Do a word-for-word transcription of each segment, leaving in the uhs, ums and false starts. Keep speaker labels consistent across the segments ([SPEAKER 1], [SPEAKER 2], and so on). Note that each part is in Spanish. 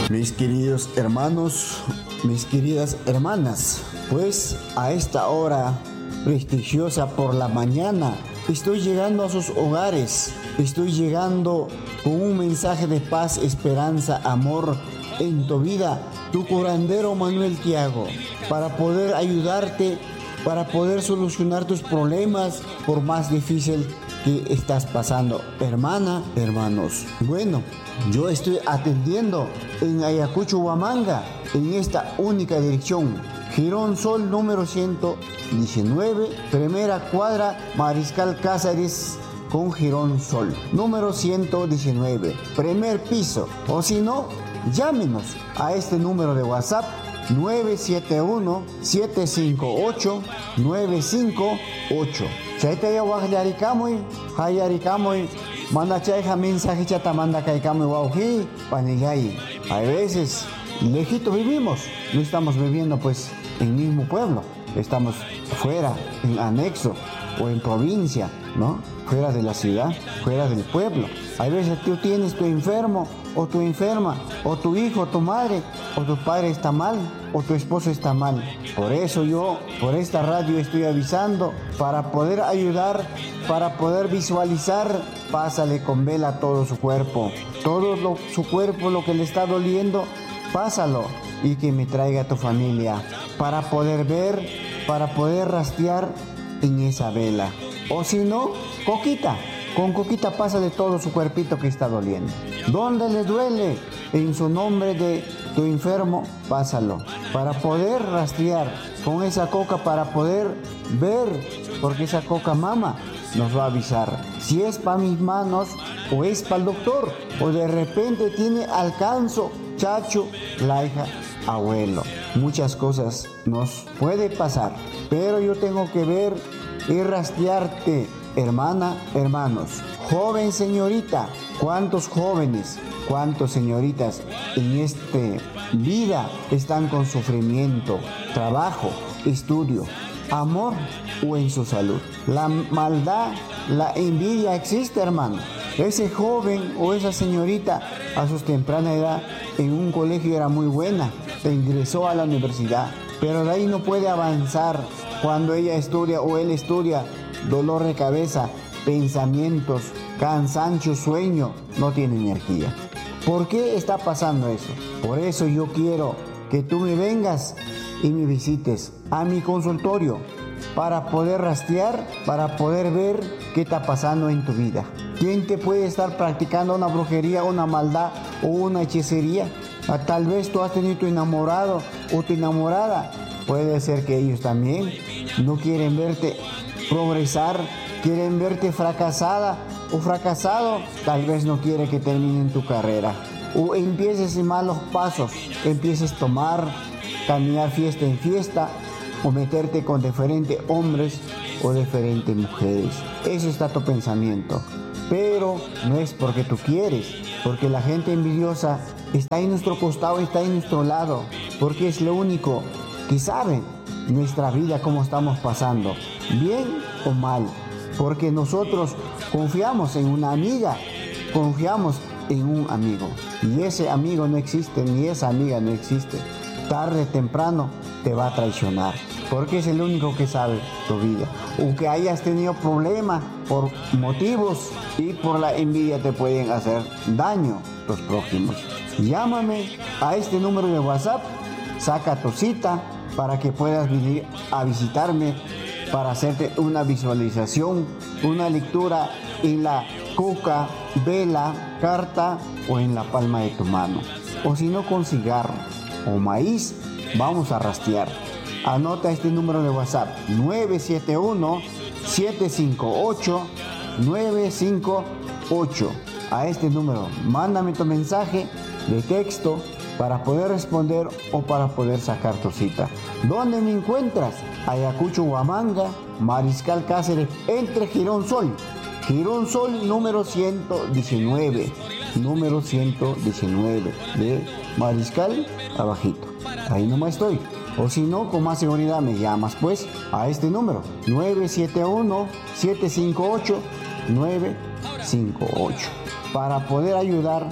[SPEAKER 1] Mis queridos hermanos, mis queridas hermanas, pues a esta hora prestigiosa por la mañana estoy llegando a sus hogares, estoy llegando con un mensaje de paz, esperanza, amor en tu vida, tu curandero Manuel Tiago, para poder ayudarte, para poder solucionar tus problemas por más difícil que estás pasando, hermana, hermanos. Bueno, yo estoy atendiendo en Ayacucho, Huamanga, en esta única dirección, Girón Sol número ciento diecinueve, primera cuadra, Mariscal Cáceres con Girón Sol, número ciento diecinueve, primer piso. O si no, llámenos a este número de WhatsApp nueve siete uno, siete cinco ocho, nueve cinco ocho. Chaita ya wajyarikamoy, hayarikamoy, manda chayja mensaje chata manda kaikamoy wauji, panigay. A veces, lejito vivimos, no estamos viviendo pues en el mismo pueblo, estamos fuera, en anexo o en provincia, ¿no? Fuera de la ciudad, fuera del pueblo. A veces tú tienes tu enfermo, o tu enferma, o tu hijo, o tu madre, o tu padre está mal, o tu esposo está mal. Por eso yo, por esta radio estoy avisando, para poder ayudar, para poder visualizar, pásale con vela a todo su cuerpo. Todo lo, su cuerpo, lo que le está doliendo, pásalo y que me traiga a tu familia, para poder ver, para poder rastrear en esa vela. O si no, coquita. Con coquita pasa de todo su cuerpito que está doliendo. ¿Dónde le duele? En su nombre de tu enfermo, pásalo. Para poder rastrear con esa coca, para poder ver, porque esa coca mama nos va a avisar si es para mis manos o es para el doctor. O de repente tiene alcanzo, chacho, la hija, abuelo. Muchas cosas nos puede pasar, pero yo tengo que ver y rastrearte. Hermana, hermanos, joven señorita, ¿cuántos jóvenes, cuántas señoritas en esta vida están con sufrimiento, trabajo, estudio, amor o en su salud? La maldad, la envidia existe, hermano. Ese joven o esa señorita a su temprana edad en un colegio era muy buena, se ingresó a la universidad, pero de ahí no puede avanzar. Cuando ella estudia o él estudia, dolor de cabeza, pensamientos, cansancio, sueño, no tiene energía. ¿Por qué está pasando eso? Por eso yo quiero que tú me vengas y me visites a mi consultorio para poder rastrear, para poder ver qué está pasando en tu vida. ¿Quién te puede estar practicando una brujería, una maldad o una hechicería? Tal vez tú has tenido tu enamorado o tu enamorada. Puede ser que ellos también no quieren verte progresar, quieren verte fracasada o fracasado, tal vez no quiere que terminen tu carrera o empieces en malos pasos, empieces a tomar, caminar fiesta en fiesta o meterte con diferentes hombres o diferentes mujeres. Eso está tu pensamiento, pero no es porque tú quieres, porque la gente envidiosa está en nuestro costado, está en nuestro lado, porque es lo único que sabe nuestra vida, cómo estamos pasando, bien o mal, porque nosotros confiamos en una amiga, confiamos en un amigo, y ese amigo no existe, ni esa amiga no existe. Tarde o temprano te va a traicionar, porque es el único que sabe tu vida. Aunque hayas tenido problemas por motivos y por la envidia, te pueden hacer daño los prójimos. Llámame a este número de WhatsApp, saca tu cita para que puedas venir a visitarme para hacerte una visualización, una lectura en la coca, vela, carta o en la palma de tu mano. O si no, con cigarro o maíz, vamos a rastrear. Anota este número de WhatsApp, nueve siete uno, siete cinco ocho, nueve cinco ocho. A este número, mándame tu mensaje de texto para poder responder o para poder sacar tu cita. ¿Dónde me encuentras? Ayacucho, Huamanga, Mariscal Cáceres, entre Girón Sol. Girón Sol número ciento diecinueve. Número ciento diecinueve de Mariscal abajito. Ahí nomás estoy. O si no, con más seguridad me llamas pues a este número nueve siete uno, siete cinco ocho, nueve cinco ocho para poder ayudar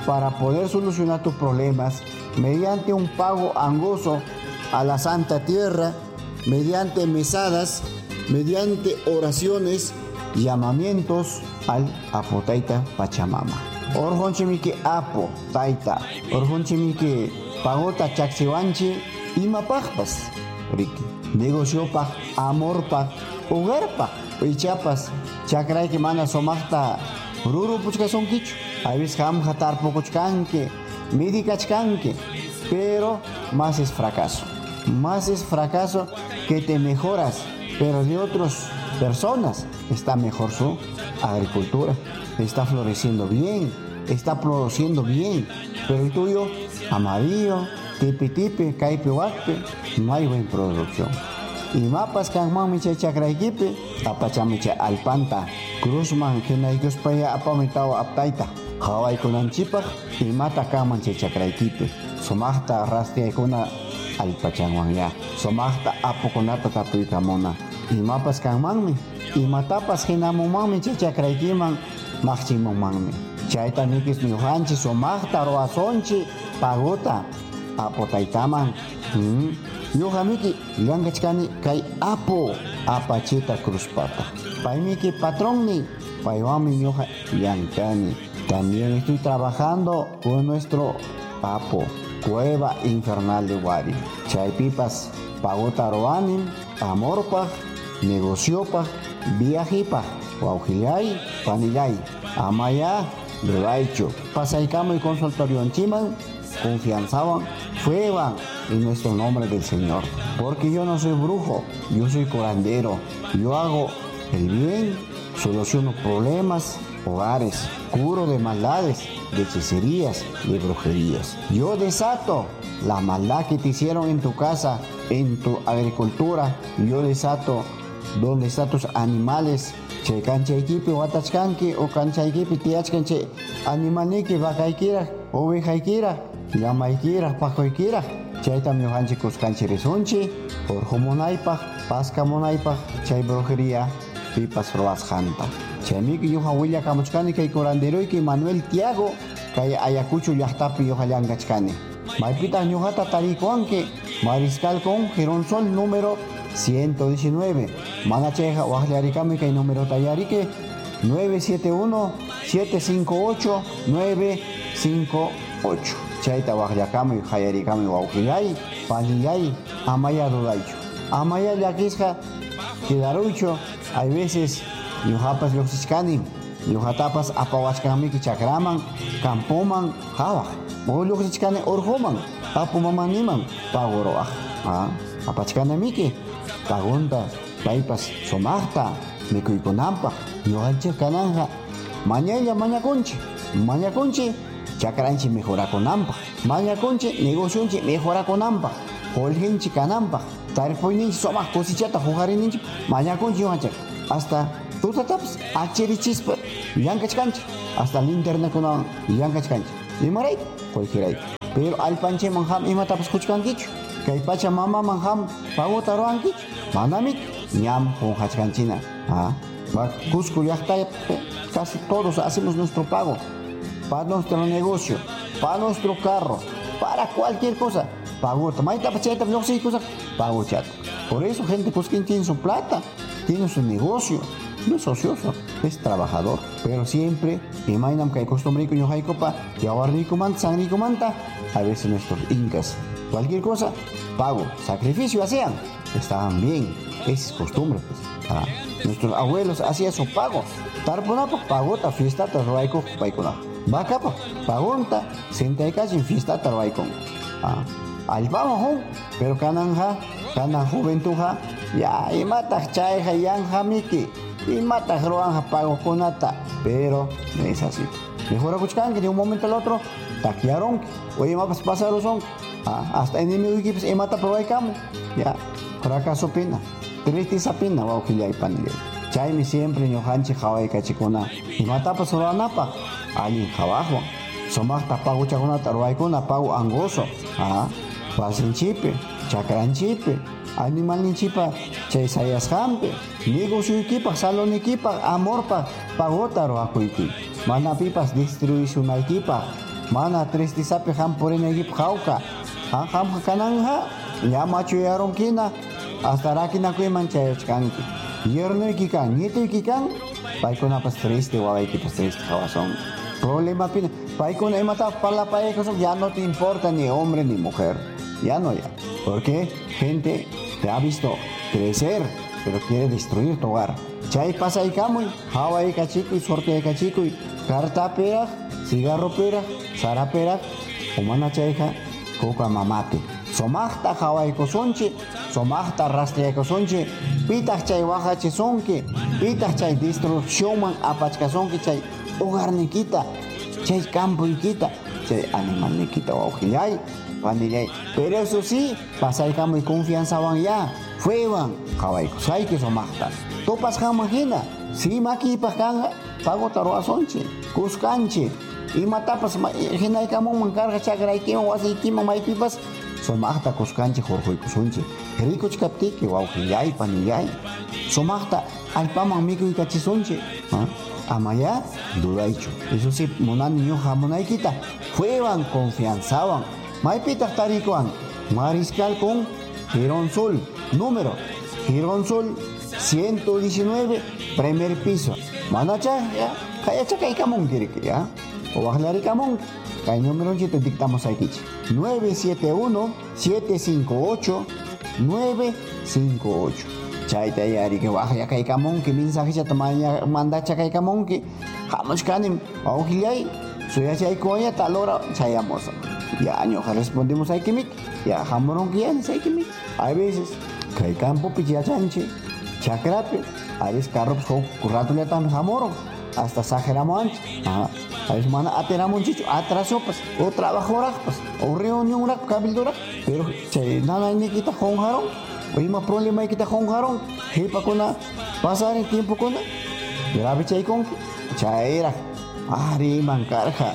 [SPEAKER 1] para poder solucionar tus problemas mediante un pago angoso a la Santa Tierra, mediante mesadas, mediante oraciones, llamamientos al Apo Taita Pachamama. Orjonchimiki Apo Taita, Orjonchimiki Pagota Chaxiwanchi, Imapajpas, Riki, negociopa, amorpa, hogarpa, Ichapas, Chakraiki Mana Somachta, Ruru Puchkason Kichu, Avis Ham Hatar Pocochkanke, Medicachkanke, pero más es fracaso. Más es fracaso que te mejoras, pero de otras personas está mejor su agricultura, está floreciendo bien, está produciendo bien, pero el tuyo, amarillo, tipi tipi, caipe huacpe, no hay buena producción. Y mapas kangman micha chakraikipe, apachamicha alpanta, cruzman kenaikos paya apamitao aptaita, hawai kunanchipaj, y mata kaman chakraikipe, somachta rastia kuna alpachangwan ya, somachta apokonata tapuikamona, y mapas kangmanmi, y matapas hinamumami chakraikiman, machimumami. Chaita nikis nyuhanchi somachta roasonchi, pagota, apotaitaman. Hmm. Yohamiki Langachkani Kai Apo Apachita Cruzpata. Paimiki Patroni, Paiwami Yoha Yankani. También estoy trabajando con nuestro Apo, Cueva Infernal de Wari. Chaipipas, Pagota Roanim, Amorpa, Negociopa, Viajipa, Guaujilay, Panilay, Amaya, Bebaicho, Pasaicamo y Consultorio Anchiman, confianzaban, fueban en nuestro nombre del Señor. Porque yo no soy brujo, yo soy curandero. Yo hago el bien, soluciono problemas, hogares, curo de maldades, de hechicerías, de brujerías. Yo desato la maldad que te hicieron en tu casa, en tu agricultura. Yo desato donde están tus animales. Che canchaikipi watachkanki o canchaikipi tiachkanche animalniki vacaikira, ovejaikira, llamaikira, pajoikira. Chaita miohanchi kuskanchi risunchi, por homonaipaj, pasca monaipaj, chay brujería, pipas roas janta. Chaymiki yoha huilla kamuchkani kay curanderoiki Manuel Tiago, kay Ayacucho llahtapi yoha llankachkani. Maipita ñuhata tarikuanki, Mariscal con Gironsol número ciento diecinueve. Manacheja Wajliarikami kay número tayarike nueve siete uno siete cinco ocho nueve cinco ocho. Chaita Wajliakami Hayarikami Wauhilay, Panillay, Amaya Rudaicho. Amaya Yakisha Kidarucho, hay veces Yuhapas Yoxichkani, Yuhatapas Apawachkami Kichakraman, Campoman, Hawaj, o Yoxichkani Orhoman, Apumamaniman, Pagoroaj, ah, Apachkana Miki, Pagunta, Paipas Somachta, Mikuikonampa, Yohanche Kananja, Mañaya Mañaconchi, Mañaconchi, Chakranchi mejora con ampa. Maña conche, negociunchi mejora con ampa. Holgenchi canampa. Tarpoininchi somas cosichata jugarinchi. Maña conchi yohanchak. Hasta tú taps, achirichispa, yankachkanchi. Hasta el internet con yankachkanchi. Y maray, cualquiera. Pero al panche manjam y matapas kuchkankichu. Que pacha mama manjam pagota roankichu. Manamik, ñam con hachkanchina. Ah, va Cusco ya está. Casi todos hacemos nuestro pago. Para nuestro negocio, para nuestro carro, para cualquier cosa. Pago, maita pacheta, no sé cosa, pago chat. Por eso gente pues quien tiene su plata, tiene su negocio, no es ocioso, es trabajador. Pero siempre, imaginam que hay costumbre que yo hay copa, y ahora rico manta, san rico manta, a veces nuestros incas, cualquier cosa, pago, sacrificio hacían, estaban bien, esa es costumbre pues. Ah, nuestros abuelos hacían su pago, tarponapa, pagota, fiesta, tarraico, paicona. Bacapa, pagonta, senta y casi en fiesta tarbaicon. Ah, al vamos, pero cananja, canan juventuja, ya, y mata chaeja y anja miki, y mata roanja pago conata, pero no es así. Mejor escuchan que de un momento al otro, taquearon, oye, mapas pasaron son, ah, hasta enemigo equipos y mata probaicamo, ya, fracaso pena, triste esa pena, va a ojilar y panile. Chaimi siempre ñohanchi hawai kachikuna, y mata pasoro napa. Alguien abajo, somos tapago chacona tarwaicona pago angoso, ah, pasinchipe, chacranchipe, animal ninchipa, chaysayas jampe, negocio equipa, salón equipa, amor pa, pagota roacuiki, manapipas distribución equipa, mana tristisapi ham purinayki hawka ham ham kananja ya macho yaronkina hasta rakinakuyman chayachkanki yernuyki kan ñituyki kan paykunapas triste wawaykipas triste hawason problema pina paykuna imatapas parlapayaykusun ya no te importa ni hombre ni mujer ya no ya porque gente te ha visto crecer pero quiere destruir tu hogar chay pasaykamuy hawaykachikuy sorteaykachikuy cartaperaj cigarroperaj saraperaj umana chayqa kuka mamapi somaqta hawaykusunchi somaqta rastreaykusunchi pitaq chay wajachisunki pitaq chay destruccionman apachkasunki chay hogarnikita chay campoykita chay animalnikita wawqillay familiay pero eso sí pasaykamuy confianzawan ya fuewan hawaykusayki somaqta tupas hamun hina si makipaq kanga pagota ruwasunchi kuskanchi imatapas hinaykamunman karqa chakraykiman wasiykiman maypipas somaqta kuskanchik hurquykusunchik rikuchkaptiki wawqillay panillay somaqta allpaman mikuykachisunchik ama ya dudaychu eso sí munani ñuqa hamunaykita fuewan confianzawan maypitaq tarikuwan Mariscal con Gironsul número Gironsul ciento diecinueve primer piso manacha ya kayacha kaykamunki ya o bajlarikamunki kay número te dictamos aquí nueve siete uno siete cinco ocho nueve cinco ocho chayta yari que baja kaykamunki mensaje cha tamanya mandacha kaykamunki hamushkanim awqillay suyachay koya talora chayamos ya ñoqa respondimos aykimik ya hamuronki ya aykimik hay veces kay campo pichachanchi chakrapi a veces carros huk ratulatan hamoron hasta exageramos ah a veces mana ateramos chicho atraso pues o trabajo pues o reunión rak cabildo pero chay nana ni kita honjaron o ima problema kita honjaron hepa kuna pasar el tiempo kuna grave chay con chayra ari mancarja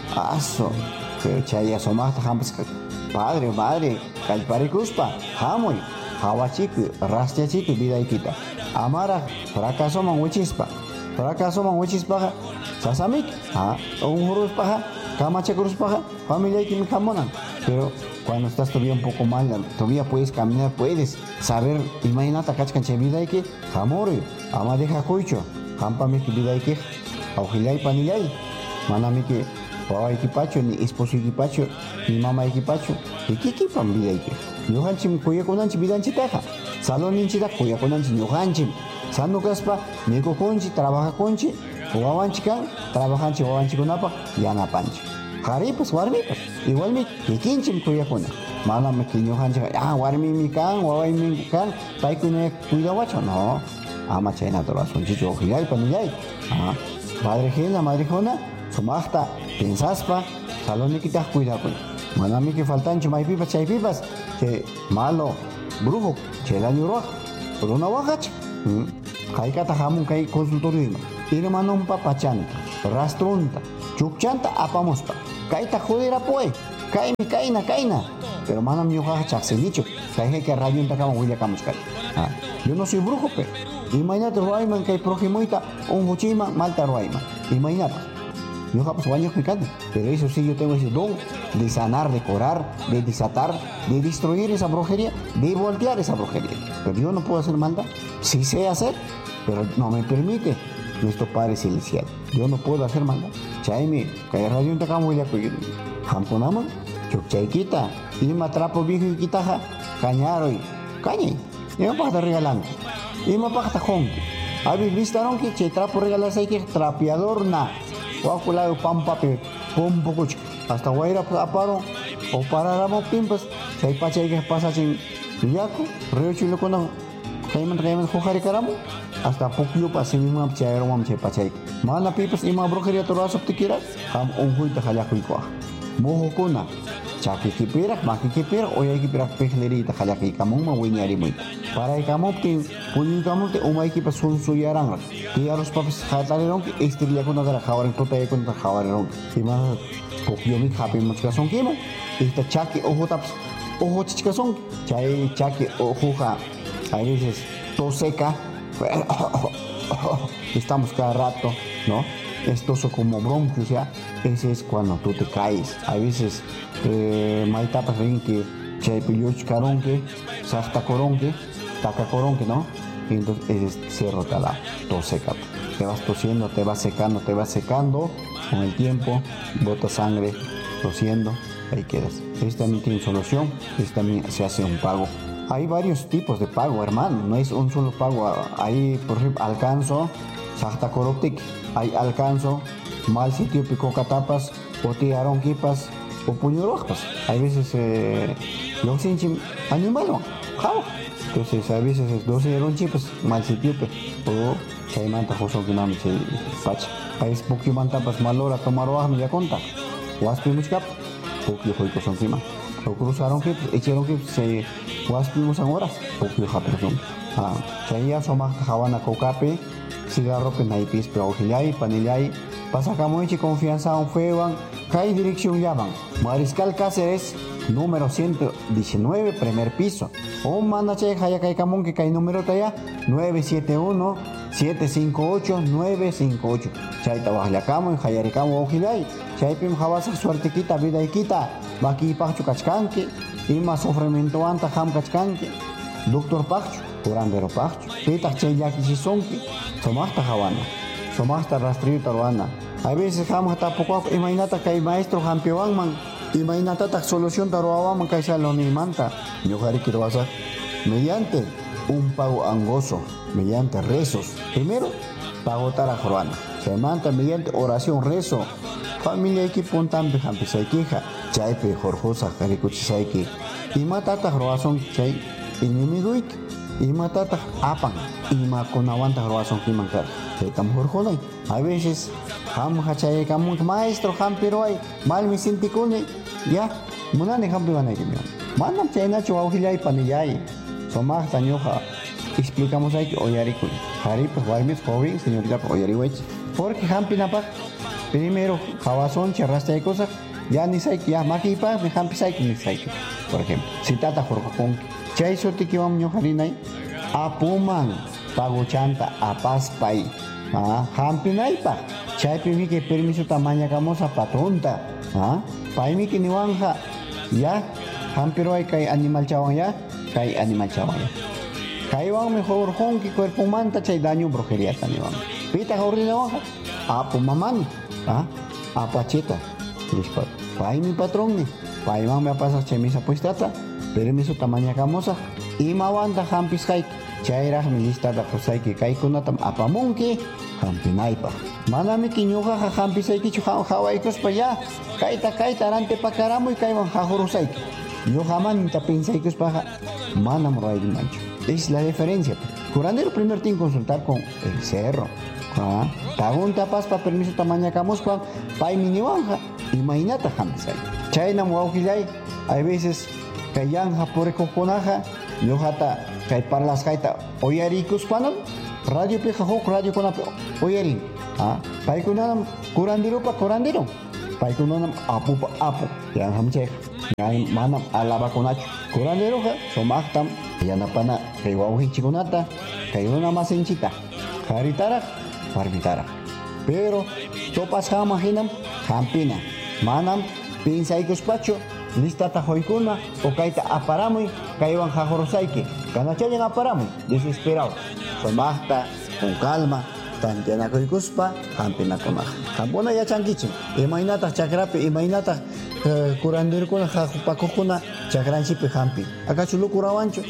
[SPEAKER 1] aso pero chay asomasta hampas padre madre kalparikuspa hamoy hawachiku rastiachiku vidaykita amara fracaso man uchispa fracaso man uchispa sasamik ah un huruspa kamachakuruspa familia que me jamonan pero cuando estás todavía un poco mal todavía puedes caminar puedes saber imagínate kachkanche vidayki hamori ama deja kuicho hampamiki vidayki awjillay panillay manamiki wawa equipacho ni esposo equipacho ni mamá equipacho ikikipam vidayki ñuqanchim kuyakunanchik vidanchitaqa saloninchita kuyakunanchik ñuqanchim sanukaspa mikukunchik trabajakunchik wawanchik kan trabajanchik wawanchikunapaq yanapanchik qharipas warmipas igualmi kikinchim kuyakuna manami ki ñuqanchik ah warmimi kan wawaymi kan paykuna cuidawachu no ama chaynata ruwasunchik uqillay panillay ah madrejuna madrejuna sumaqta pensaspa salonikita cuidakun manami que faltanchi maypipas chaypipas que malo brujo che daño ruaj runa waqach kaykata hamun kay consultorio irmanonpa pachanta rastrunta chukchanta apamuspa kayta jodera puey kaymi kayna kayna pero manam ñuqaqa chaqsinichu kay que rayunta kama willakamuskay ah yo no soy brujo pe imagínate ruayman kay prójimoita un huchima malta ruayman imagínate yo pues baños picando, pero eso sí yo tengo ese don de sanar, de curar, de desatar, de destruir esa brujería, de voltear esa brujería. Pero yo no puedo hacer maldad, sí sé hacer, pero no me permite nuestro Padre Celestial. Yo no puedo hacer maldad. Chayme, kay radio ta kamu ya kuy. Hampunama, chukchaykita, ima trapo viejo y kitaja, cañaroy, cañe. Yo pa estar regalando. Ima pa estar honki. Habéis visto que che trapo regalas hay que trapeador na. Wakulay pampape pompokuch hasta guaira aparo o pararamo pimpas chay pachay que pasa sin yaku río chulo kono kayman kayman jojari karamo hasta pokyo pasi mismo chayro mam chay pachay mana pipas ima brujería to rasop tikira ham unhuita halakuy ko moho kuna chaki kipirak maki kipirak oya kipirak pehlerita halaki kamong ma winyari muy para ikamoptin punin kamote umay kipas sunsu yarang que a los papás jataron que estiria con la jawarin protege con la jawarin y más pokyo mi happy muchas son quemo esta chaki ojo taps ojo chicas son chay chaki ojo ja a veces tos seca estamos cada rato no estoso como bronquios, ya, ese es cuando tú te caes. A veces, eh, hay etapas en que chay pilloch caronque, sasta coronque, taca coronque, ¿no? Y entonces ese es cerro talado, tos seca. Te vas tosiendo, te vas secando, te vas secando, con el tiempo, bota sangre, tosiendo, ahí quedas. Este también tiene solución, este también se hace un pago. Hay varios tipos de pago, hermano, no es un solo pago. Ahí, por ejemplo, alcanzo, sahta coroctic, hay alcanzo, mal sitio, pico catapas, o tiaron kipas, o puño rojas. Hay veces, eh, lo sinchim, animal, jao. Entonces, a veces es doce ronchipas, mal sitio, o chay manta joso que mami se pacha. Hay poquio mantapas malora tomar o ya conta. Waspi muchkap, poquio joico son clima. Lo cruzaron que echaron que se waspimos ahora poquio japón. Ah, chaya somos jawana cocape, cigarro que naipis pero ojilay, panillay, pasa camoiche confianza un feban, cae dirección llaman. Mariscal Cáceres, número ciento diecinueve, primer piso. O manache jaya kai camón que cae número talla nueve siete uno siete cinco ocho nueve cinco ocho. Chay tabajlacamo y jayaricamo ojilay. Chay pim jabasa suerte quita vida y quita. Baki pachu kachkanki, ima sufrimiento anta ham kachkanki. Doctor pachu, curandero pachu. Pita chay yaki chisonki. Somasta jawana. Somasta rastrillo taruana. A veces ham hasta poco imaginata que hay maestro hampiwan man. Imaginata ta solución taruawa man que sea lo ni manta. Yo jari quiero hacer mediante un pago angoso, mediante rezos. Primero, pago tarajruana. Se manta mediante oración, rezo. Familia iki puntan behan pisai queja. Chay pe jorjosa jarikuchisaiki. Ima tata roason chay inimiguik. Ima tata apan. Ima conawanta roason kimankar. Chay tam jorjonay. A veces, ham hachay kamun maestro ham piroay. Mal mi sintikuni. Ya, munani ham piwanay kimion. Manam chay nacho aujilay panillay. Somah tañoja. Explicamos ahí que oyarikuni. Hari pues warmis joven, señorita oyariwech. Porque ham pinapak. Primero, jabazón, charraste de cosas, ya ni sé que ya maquipa, me jampi sai que ni sai que. Por ejemplo, si tata jorjopón, chay sote que vamos ñojarinay, apuman, pago chanta, apas pai, ah, jampi naipa, chay pimi que permiso tamaña camosa patronta, ah, pai mi que ni wanja, ya, jampiro hay kai animal chawan ya, kai animal chawan ya. Kai wang mejor hon que cuerpo manta chay daño brujería también wang. Pita jorrina wanja, apumaman. Ah, apacheta, listo. Pai mi patrón ni, pai man me pasa chemisa pues tata, permiso tamaña camosa, y ma wanda hampis haik, chaira mi lista da josai que kai kunatam apamunki, hampinaipa. Manami kiñuja ha hampis haik chu hawaikos pa ya, kaita kaita arante pa caramo y kaiwan hajorosai. Yo jaman ta pensaikos pa manam roay mancho. Es la diferencia. Curandero primero tiene que consultar con el cerro. Ah, tagun tapas pa permiso tamaña camuspa, pai miniwanja, imaginata hamsai. Chayna muaujilay, hay veces kayanja por coconaja, yojata kay parlas kaita oyarikus panam, radio peja hok radio con oyarin. Ah, pai kunanam curandero pa curandero, pai kunanam apu pa apu, yang hamche, yang manam alaba conacho. Curandero ha, somachtam, yanapana, kay wauhin chikunata, kay una masenchita, haritara. Barbitara. Pero topas jama hinam hampina. Manam pinsaikos pacho lista tajoikuna o kaita aparamoy kaiwan jajorosaiki. Kanachayan aparamoy desesperado. Somasta con calma tantianakoikuspa hampina konaja. Hampona ya chankichi. Imainata chakrape imainata curandirkuna jajupakokuna chakranchipe hampi. ¿Acaso lo curabancho?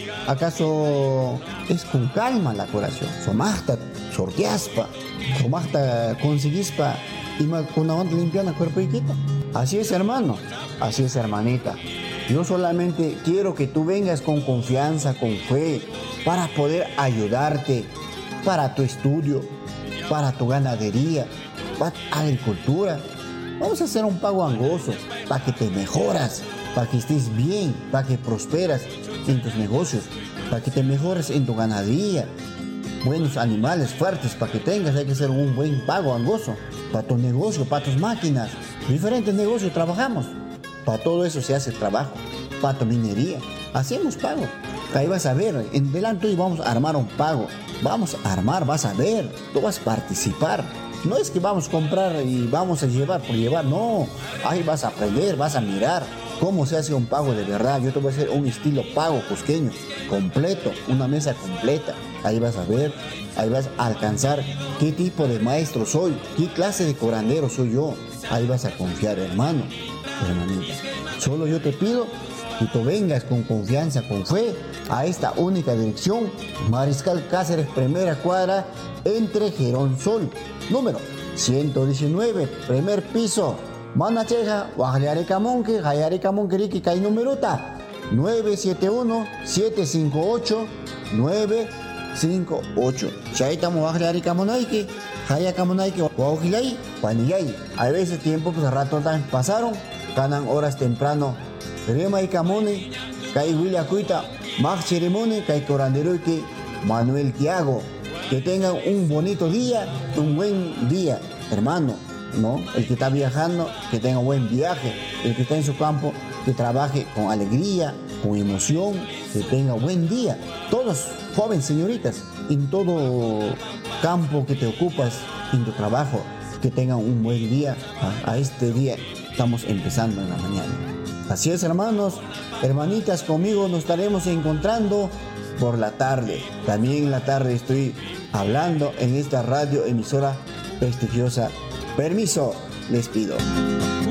[SPEAKER 1] ¿Acaso es con calma la curación? Somasta sorteaspa. Somasta conseguispa y una onda limpiana cuerpo y quita. Así es, hermano. Así es, hermanita. Yo solamente quiero que tú vengas con confianza, con fe, para poder ayudarte para tu estudio, para tu ganadería, para tu agricultura. Vamos a hacer un pago angoso para que te mejoras, para que estés bien, para que prosperas en tus negocios, para que te mejores en tu ganadería. Buenos animales fuertes para que tengas, hay que hacer un buen pago angoso para tu negocio, para tus máquinas. Diferentes negocios trabajamos. Para todo eso se hace trabajo. Para tu minería, hacemos pago. Ahí vas a ver, en delante hoy vamos a armar un pago. Vamos a armar, vas a ver, tú vas a participar. No es que vamos a comprar y vamos a llevar por llevar, no. Ahí vas a aprender, vas a mirar cómo se hace un pago de verdad. Yo te voy a hacer un estilo pago cusqueño, completo, una mesa completa. Ahí vas a ver, ahí vas a alcanzar qué tipo de maestro soy, qué clase de curandero soy yo. Ahí vas a confiar, hermano, hermanita. Solo yo te pido que tú vengas con confianza, con fe, a esta única dirección, Mariscal Cáceres, primera cuadra, entre Gerón Sol, número ciento diecinueve, primer piso. Manacheja, Guajaricamonque, Jayaricamonque, Riqui, Cay numeruta, nueve siete uno, siete cinco ocho, nueve cinco ocho. Chaitamo, Guajaricamonaike, Jayacamonaike, Guajilay, Panillay. Hay veces tiempo, pues rato también pasaron, ganan horas temprano. Rema y Camone, Cay William Cuita, Max Ceremone, Cay Coranderoike, Manuel Tiago. Que tengan un bonito día, un buen día, hermano, ¿no? El que está viajando, que tenga un buen viaje. El que está en su campo, que trabaje con alegría, con emoción, que tenga un buen día. Todos, jóvenes señoritas, en todo campo que te ocupas, en tu trabajo, que tengan un buen día. A, a este día estamos empezando en la mañana. Así es, hermanos, hermanitas, conmigo nos estaremos encontrando por la tarde. También en la tarde estoy hablando en esta radio emisora prestigiosa. Permiso, les pido.